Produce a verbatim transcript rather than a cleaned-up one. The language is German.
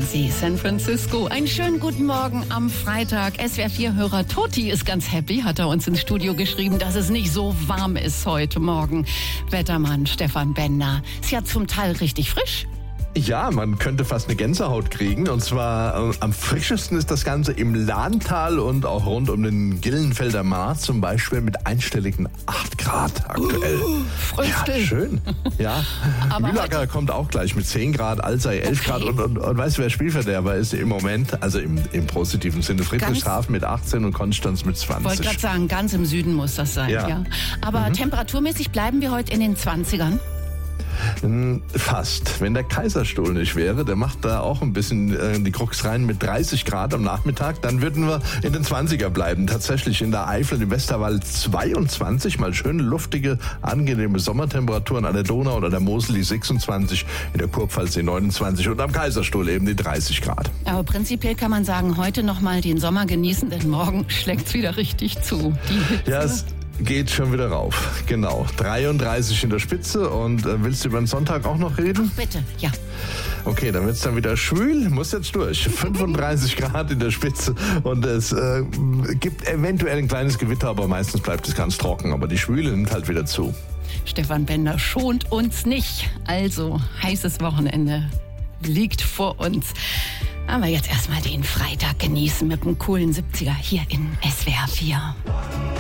Sie, San Francisco. Einen schönen guten Morgen am Freitag. S W R vier-Hörer Toti ist ganz happy, hat er uns ins Studio geschrieben, dass es nicht so warm ist heute Morgen. Wettermann Stefan Bender. Ist ja zum Teil richtig frisch. Ja, man könnte fast eine Gänsehaut kriegen. Und zwar äh, am frischesten ist das Ganze im Lahntal und auch rund um den Gillenfelder Markt, zum Beispiel mit einstelligen acht Grad aktuell. Uh, ja, schön. Ja. Mühlacker kommt auch gleich mit zehn Grad, Alzey elf okay. Grad. Und, und, und weißt du, wer Spielverderber ist im Moment? Also im, im positiven Sinne. Friedrichshafen mit achtzehn und Konstanz mit zwanzig. Ich wollte gerade sagen, ganz im Süden muss das sein. Ja. Ja. Aber mhm. temperaturmäßig bleiben wir heute in den zwanzigern. Fast. Wenn der Kaiserstuhl nicht wäre, der macht da auch ein bisschen äh, die Krux rein mit dreißig Grad am Nachmittag, dann würden wir in den zwanziger bleiben. Tatsächlich in der Eifel, im Westerwald zweiundzwanzig, mal schöne, luftige, angenehme Sommertemperaturen, an der Donau oder der Mosel die sechsundzwanzig, in der Kurpfalz die neunundzwanzig und am Kaiserstuhl eben die dreißig Grad. Aber prinzipiell kann man sagen, heute nochmal den Sommer genießen, denn morgen schlägt es wieder richtig zu. Die Hitze. Ja, es geht schon wieder rauf, genau. dreiunddreißig in der Spitze und äh, willst du über den Sonntag auch noch reden? Ach, bitte, ja. Okay, dann wird es dann wieder schwül, muss jetzt durch. fünfunddreißig Grad in der Spitze und es äh, gibt eventuell ein kleines Gewitter, aber meistens bleibt es ganz trocken. Aber die Schwüle nimmt halt wieder zu. Stefan Bender schont uns nicht. Also, heißes Wochenende liegt vor uns. Aber jetzt erstmal den Freitag genießen mit einem coolen siebziger hier in S W R vier.